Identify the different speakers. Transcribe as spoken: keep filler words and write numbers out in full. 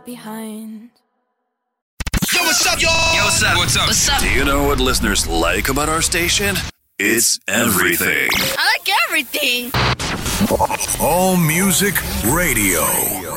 Speaker 1: behind.
Speaker 2: Yo, what's up, y'all?
Speaker 3: Yo, what's up? What's up?
Speaker 4: What's up?
Speaker 5: Do you know what listeners like about our station? It's everything.
Speaker 4: I like everything.
Speaker 6: All Music Radio.